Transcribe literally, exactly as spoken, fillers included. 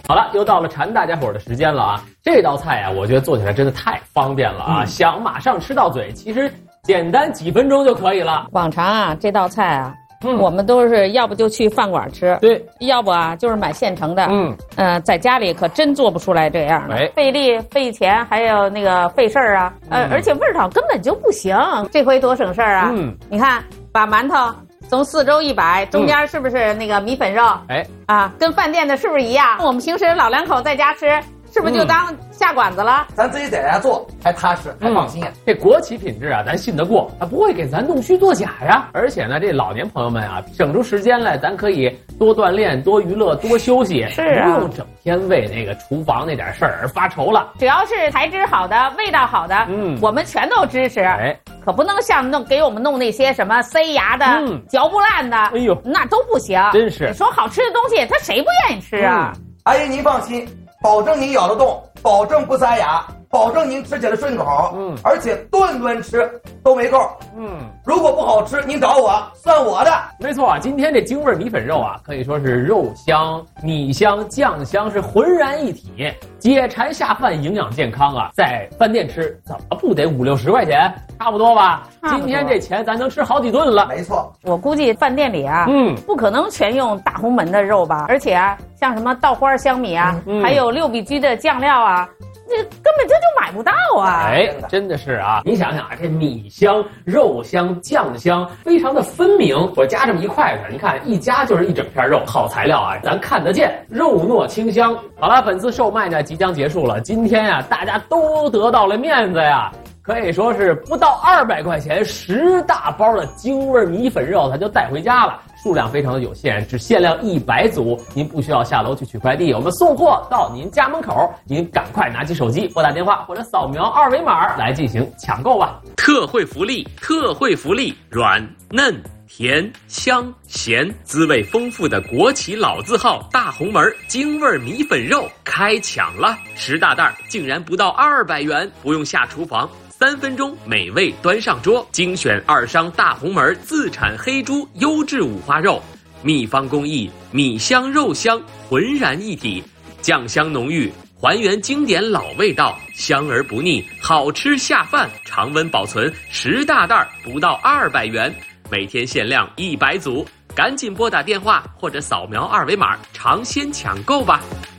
好了，又到了馋大家伙的时间了啊！这道菜啊，我觉得做起来真的太方便了啊！嗯、想马上吃到嘴，其实简单几分钟就可以了。 往常啊，这道菜啊，嗯，我们都是要不就去饭馆吃， 对， 要不啊就是买现成的， 嗯， 呃，在家里可真做不出来这样的， 哎、 费力、费钱，还有那个费事儿啊，呃，嗯、而且味道根本就不行。这回多省事儿啊！嗯，你看，把馒头从四周一摆，中间是不是那个米粉肉？ 哎、 嗯，啊，跟饭店的是不是一样？我们平时老两口在家吃，是不是就当下馆子了？ 嗯、咱自己在家做还踏实，还放心、啊嗯。这国企品质啊，咱信得过，它不会给咱弄虚作假呀。而且呢，这老年朋友们啊，省出时间来，咱可以多锻炼、多娱乐、多休息， 是啊， 不用整天为那个厨房那点事儿而发愁了。 只要是材质好的、味道好的，嗯，我们全都支持。哎。可不能像弄给我们弄那些什么塞牙的、嗯、嚼不烂的，哎呦，那都不行。 真是， 你说好吃的东西，他谁不愿意吃啊？ 嗯、阿姨您放心，保证您咬得动，保证不塞牙，保证您吃起来顺口。嗯，而且顿顿吃都没够。嗯，如果不好吃，您找我，算我的。 没错啊，今天这京味米粉肉啊，可以说是肉香、米香、酱香是浑然一体，解馋下饭，营养健康啊！在饭店吃怎么不得五六十块钱？差不多吧，今天这钱咱能吃好几顿了。 没错， 我估计饭店里啊，嗯，不可能全用大红门的肉吧？而且啊，像什么稻花香米啊，嗯、还有六必居的酱料啊，这根本就就买不到啊！ 哎，真的是啊！你想想啊，这米香、肉香、酱香非常的分明。我夹这么一筷子，你看一夹就是一整片肉，好材料啊，咱看得见，肉糯清香。好了，本次售卖呢即将结束了，今天呀、啊，大家都得到了面子呀。可以说是不到二百块钱，十大包的京味米粉肉，它就带回家了。数量非常的有限，只限量一百组。您不需要下楼去取快递，我们送货到您家门口，您赶快拿起手机拨打电话或者扫描二维码来进行抢购吧。 特惠福利，特惠福利，软嫩。甜香咸，滋味丰富的国企老字号大红门京味米粉肉开抢了，十大袋竟然不到二百元，不用下厨房，三分钟美味端上桌。精选二商大红门自产黑猪优质五花肉，秘方工艺，米香肉香浑然一体，酱香浓郁，还原经典老味道，香而不腻，好吃下饭，常温保存，十大袋不到二百元。每天限量一百组，赶紧拨打电话或者扫描二维码，尝鲜抢购吧。